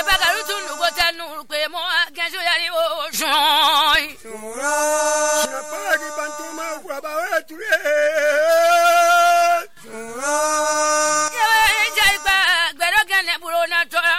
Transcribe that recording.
bagaru tunu go tanu pe mo agenso yari o shoi Sura, na pagi bantuma kwa bawe ture.